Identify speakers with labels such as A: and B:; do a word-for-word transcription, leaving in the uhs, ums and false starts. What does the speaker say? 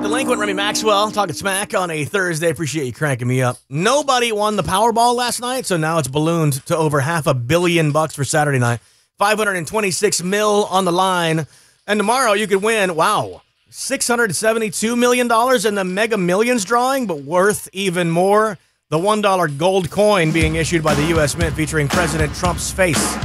A: Delinquent Remy Maxwell talking smack on a Thursday. Appreciate you cranking me up. Nobody won the Powerball last night, so now it's ballooned to over half a billion bucks for Saturday night. five hundred twenty-six mil on the line. And tomorrow you could win, wow, six hundred seventy-two million dollars in the Mega Millions drawing, but worth even more, the one dollar gold coin being issued by the U S Mint featuring President Trump's face.